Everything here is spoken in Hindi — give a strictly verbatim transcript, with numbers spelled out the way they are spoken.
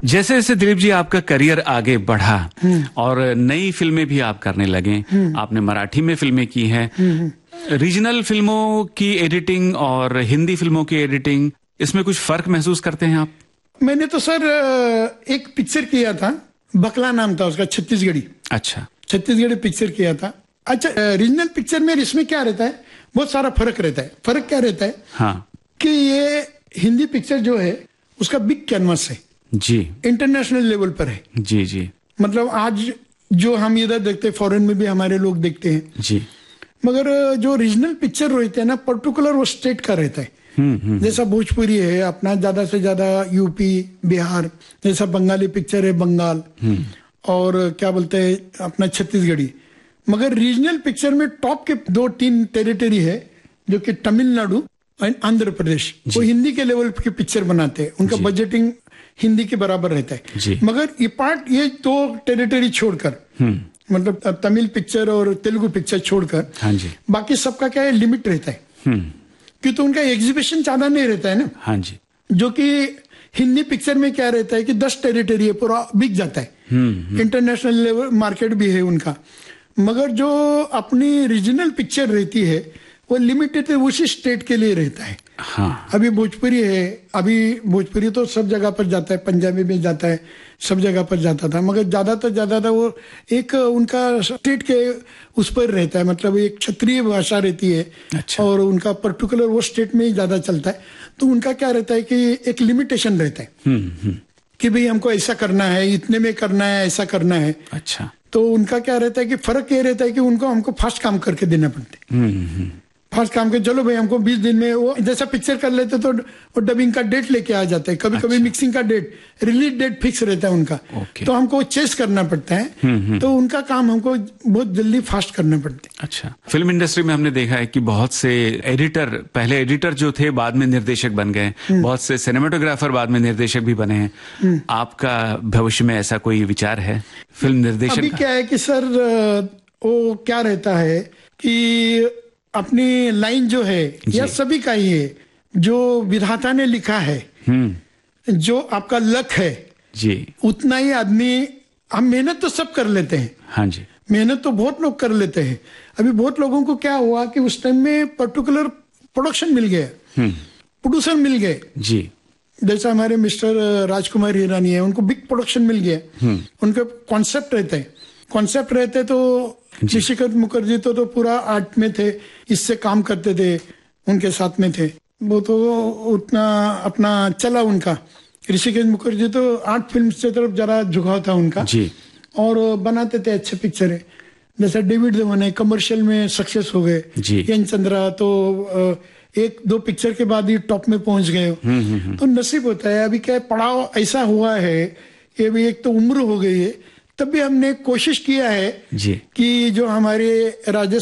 जैसे जैसे दिलीप जी आपका करियर आगे बढ़ा और नई फिल्में भी आप करने लगे, आपने मराठी में फिल्में की हैं, रीजनल फिल्मों की एडिटिंग और हिंदी फिल्मों की एडिटिंग, इसमें कुछ फर्क महसूस करते हैं आप? मैंने तो सर एक पिक्चर किया था, बकला नाम था उसका, छत्तीसगढ़ी। अच्छा, छत्तीसगढ़ी पिक्चर किया था। अच्छा, रीजनल पिक्चर में इसमें क्या रहता है, बहुत सारा फर्क रहता है। फर्क क्या रहता है? हाँ, कि ये हिंदी पिक्चर जो है उसका बिग कैनवास है जी, इंटरनेशनल लेवल पर है जी जी। मतलब आज जो हम इधर देखते हैं, फॉरेन में भी हमारे लोग देखते हैं जी, मगर जो रीजनल पिक्चर रहते हैं ना, पर्टिकुलर वो स्टेट का रहता है। जैसा भोजपुरी है अपना, ज्यादा से ज्यादा यूपी, बिहार, जैसा बंगाली पिक्चर है बंगाल, और क्या बोलते हैं अपना छत्तीसगढ़ी। मगर रीजनल पिक्चर में टॉप के दो तीन टेरिटरी है, जो कि तमिलनाडु और आंध्र प्रदेश, वो हिंदी के लेवल के पिक्चर बनाते हैं। उनका बजटिंग हिंदी के बराबर रहता है। मगर ये पार्ट, ये दो टेरिटरी छोड़कर, मतलब तमिल पिक्चर और तेलुगु पिक्चर छोड़कर, हाँ जी, बाकी सबका क्या है, लिमिट रहता है। क्यों तो उनका एग्जीबिशन ज्यादा नहीं रहता है ना। हाँ जी, जो कि हिंदी पिक्चर में क्या रहता है कि दस टेरिटरी है, पूरा बिक जाता है, इंटरनेशनल लेवल मार्केट भी है उनका। मगर जो अपनी रीजनल पिक्चर रहती है वो लिमिटेड उसी स्टेट के लिए रहता है। हाँ, अभी भोजपुरी है, अभी भोजपुरी तो सब जगह पर जाता है, पंजाबी में जाता है, सब जगह पर जाता था। मगर ज्यादातर ज्यादा वो एक उनका स्टेट के उस पर रहता है, मतलब एक क्षत्रिय भाषा रहती है। अच्छा। और उनका पर्टिकुलर वो स्टेट में ही ज्यादा चलता है। तो उनका क्या रहता है कि एक लिमिटेशन रहता है कि भाई हमको ऐसा करना है, इतने में करना है, ऐसा करना है। अच्छा, तो उनका क्या रहता है कि फर्क ये रहता है कि उनको हमको फास्ट काम करके देना पड़ता है। फास्ट काम के, चलो भाई हमको बीस दिन में वो जैसा पिक्चर कर लेते तो वो डबिंग का डेट लेके आ जाते हैं, कभी अच्छा। कभी मिक्सिंग का डेट, रिलीज डेट फिक्स रहता है उनका। तो हमको चेस करना पड़ता है। तो उनका काम हमको बहुत जल्दी फास्ट करना पड़ता है। अच्छा, फिल्म इंडस्ट्री में हमने देखा है कि बहुत से एडिटर, पहले एडिटर जो थे बाद में निर्देशक बन गए, बहुत से सिनेमेटोग्राफर बाद में निर्देशक भी बने हैं। आपका भविष्य में ऐसा कोई विचार है फिल्म निर्देशक? अभी क्या है कि सर वो क्या रहता है कि अपनी लाइन जो है या सभी का ही है, जो विधाता ने लिखा है, जो आपका लक है जी, उतना ही आदमी, हम मेहनत तो सब कर लेते हैं। हाँ जी, मेहनत तो बहुत लोग कर लेते हैं। अभी बहुत लोगों को क्या हुआ कि उस टाइम में पर्टिकुलर प्रोडक्शन मिल गया, प्रोड्यूसर मिल गए जी। जैसा हमारे मिस्टर राजकुमार हिरानी है, उनको बिग प्रोडक्शन मिल गया, उनके कॉन्सेप्ट रहते हैं, कॉन्सेप्ट रहते तो ऋषिकेश मुखर्जी तो, तो पूरा आर्ट में थे, इससे काम करते थे, उनके साथ में थे, वो तो उतना अपना चला उनका। ऋषिकेश मुखर्जी तो आर्ट फिल्म से तरफ जरा झुकाव था उनका जी, और बनाते थे अच्छे पिक्चर है। जैसा डेविड धवन है, कमर्शियल में सक्सेस हो गए। यन चंद्रा तो एक दो पिक्चर के बाद ही टॉप में पहुंच गए। तो नसीब होता है। अभी क्या पड़ाव ऐसा हुआ है कि अभी एक तो उम्र हो गई है, तब भी हमने कोशिश किया है जी, कि जो हमारे राजस्थान